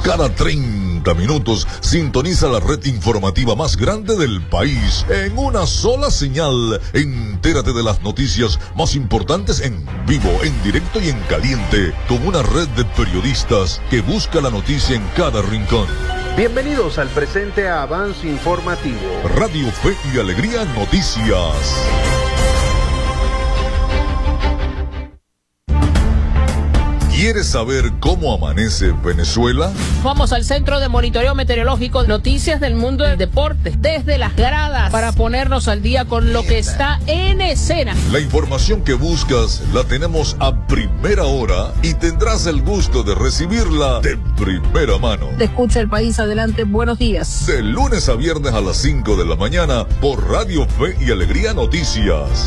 Cada 30 minutos sintoniza la red informativa más grande del país en una sola señal. Entérate de las noticias más importantes en vivo, en directo y en caliente, con una red de periodistas que busca la noticia en cada rincón. Bienvenidos al presente avance informativo. Radio Fe y Alegría Noticias. ¿Quieres saber cómo amanece Venezuela? Vamos al Centro de Monitoreo Meteorológico, noticias del mundo del deporte, desde las gradas, para ponernos al día con lo que está en escena. La información que buscas la tenemos a primera hora y tendrás el gusto de recibirla de primera mano. Te escucha el país, adelante, buenos días. De lunes a viernes a las 5 de la mañana por Radio Fe y Alegría Noticias.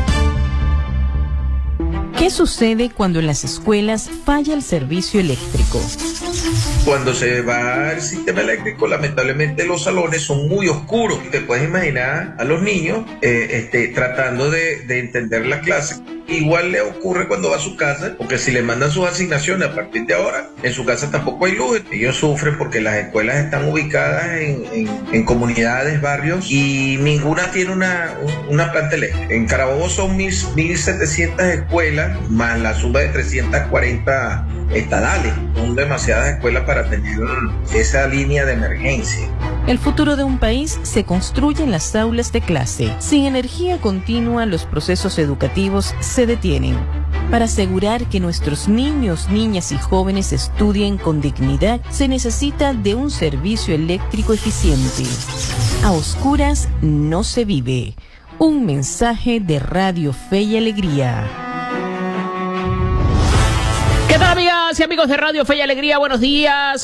¿Qué sucede cuando en las escuelas falla el servicio eléctrico? Cuando se va el sistema eléctrico, lamentablemente los salones son muy oscuros. Te puedes imaginar a los niños tratando de entender la clase. Igual le ocurre cuando va a su casa, porque si le mandan sus asignaciones a partir de ahora, en su casa tampoco hay luz. Ellos sufren porque las escuelas están ubicadas en comunidades, barrios, y ninguna tiene una planta eléctrica. En Carabobo son 1.700 escuelas, más la suma de 340 estadales. Son demasiadas escuelas para tener esa línea de emergencia. El futuro de un país se construye en las aulas de clase. Sin energía continua, los procesos educativos se detienen. Para asegurar que nuestros niños, niñas y jóvenes estudien con dignidad, se necesita de un servicio eléctrico eficiente. A oscuras no se vive. Un mensaje de Radio Fe y Alegría. ¿Qué tal, amigas y amigos de Radio Fe y Alegría? Buenos días,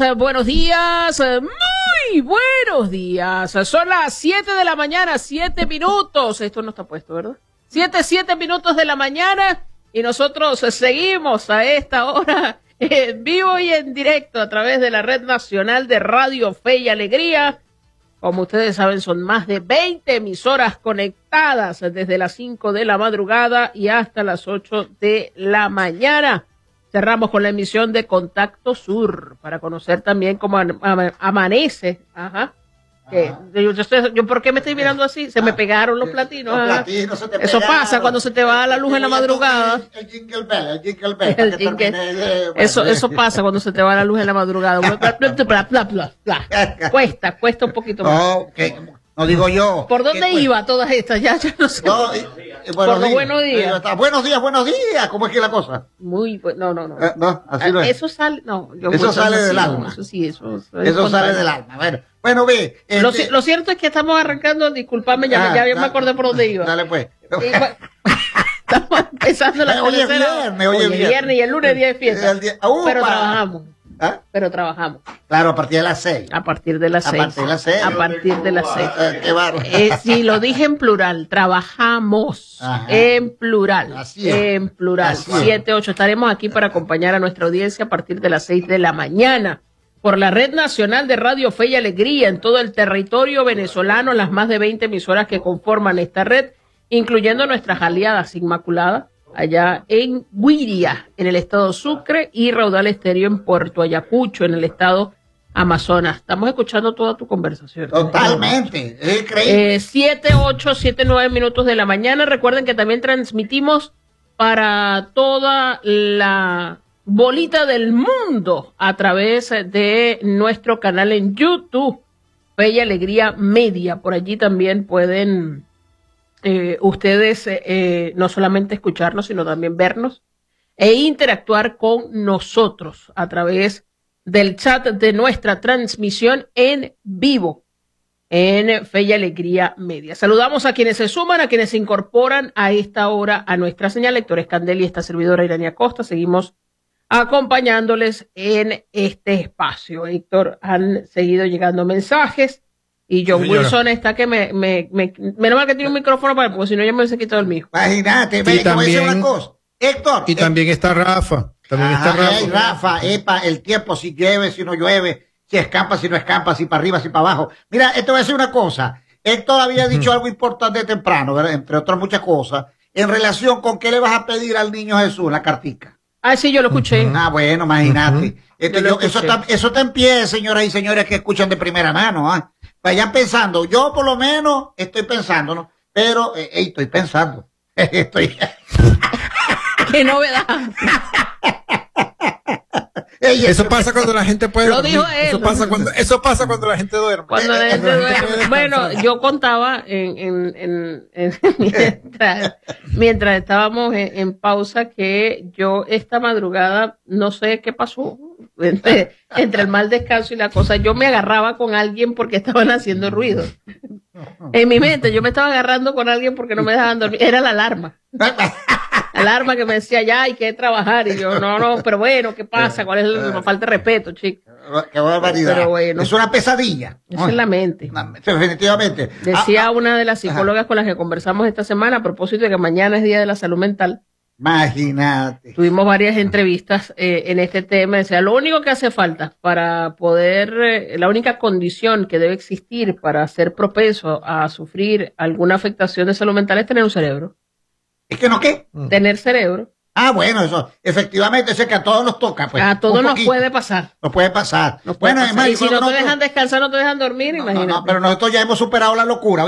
muy buenos días. Son las 7 de la mañana, 7 minutos. Esto no está puesto, ¿verdad? 7 minutos de la mañana y nosotros seguimos a esta hora en vivo y en directo a través de la Red Nacional de Radio Fe y Alegría. Como ustedes saben, son más de 20 emisoras conectadas desde las 5 de la madrugada y hasta las 8 de la mañana. Cerramos con la emisión de Contacto Sur para conocer también cómo amanece. Ajá. Yo, ¿por qué me estoy mirando así? Se me pegaron los platinos. Los platinos se te Eso pegaron. pasa cuando se te va la luz en la madrugada. El jingle bell. Eso pasa cuando se te va la luz en la madrugada. Cuesta un poquito más. No, no digo yo. ¿Por dónde iba todas estas? Ya no sé. No, por los buenos días. Buenos días. ¿Cómo es que la cosa? Muy bueno, no. No, así no es. Eso sale, no. Eso sale del alma. Eso sí, eso sale del alma. Bueno, ve. Lo cierto es que estamos arrancando, disculpame, ya me acordé por dónde iba. Dale pues. Estamos empezando la tercera. Hoy es viernes y el lunes día de fiesta. Pero trabajamos. ¿Ah? Pero trabajamos. Claro, a partir de las 6. A partir de las 6. A partir de las 6. Qué bárbaro. Sí, lo dije en plural. Trabajamos. Ajá. En plural. Así es. En plural. 7, 8. Estaremos aquí para acompañar a nuestra audiencia a partir de las 6 de la mañana. Por la Red Nacional de Radio Fe y Alegría en todo el territorio venezolano, las más de 20 emisoras que conforman esta red, incluyendo nuestras aliadas Inmaculada, allá en Guiria, en el estado Sucre, y Raudal Estéreo en Puerto Ayacucho, en el estado Amazonas. Estamos escuchando toda tu conversación. Totalmente, es increíble. 7, 8, 7, 9 minutos de la mañana. Recuerden que también transmitimos para toda la bolita del mundo a través de nuestro canal en YouTube, Fe y Alegría Media. Por allí también pueden ustedes no solamente escucharnos, sino también vernos e interactuar con nosotros a través del chat de nuestra transmisión en vivo en Fe y Alegría Media. Saludamos a quienes se suman, a quienes se incorporan a esta hora a nuestra señal. Héctor Escandel y esta servidora Irania Costa, seguimos acompañándoles en este espacio. Héctor, han seguido llegando mensajes. Y John Wilson está que menos mal que tiene un micrófono porque si no ya me hubiese quitado el mío. Imagínate, te voy a decir una cosa. Héctor. Y también está Rafa. Rafa, el tiempo, si llueve, si no llueve, si escampa, si no escampa, si para arriba, si para abajo. Mira, esto voy a decir una cosa. Héctor había dicho algo importante temprano, ¿verdad? Entre otras muchas cosas, en relación con qué le vas a pedir al niño Jesús, la cartica. Ah, sí, yo lo escuché. Ah, bueno, imagínate. Yo Eso está en pie, señoras y señores que escuchan de primera mano. Vayan pensando. Yo por lo menos estoy pensando, ¿no? Pero estoy pensando. Qué novedad. Eso pasa cuando la gente puede Lo dormir. dijo él. Eso pasa cuando la gente duerme. Cuando la gente duerme. Bueno, yo contaba mientras estábamos en pausa que yo esta madrugada no sé qué pasó entre el mal descanso y la cosa. Yo me agarraba con alguien porque estaban haciendo ruido. En mi mente yo me estaba agarrando con alguien porque no me dejaban dormir. Era la alarma. Alarma que me decía, ya hay que trabajar. Y yo, no, pero bueno, ¿qué pasa? ¿Cuál es la falta de respeto, chica? Qué barbaridad. Pero bueno. Es una pesadilla. Esa es la mente. Definitivamente. Decía una de las psicólogas con las que conversamos esta semana a propósito de que mañana es Día de la Salud Mental. Imagínate. Tuvimos varias entrevistas en este tema. Decía, lo único que hace falta para poder, la única condición que debe existir para ser propenso a sufrir alguna afectación de salud mental es tener un cerebro. ¿Es que no qué? Tener cerebro. Ah, bueno, eso, efectivamente, sé que a todos nos toca, pues. A todos nos puede pasar. Nos puede pasar. Nos puede pasar. Además, Y si no te dejan descansar, no te dejan dormir, imagínate. No, pero nosotros ya hemos superado la locura.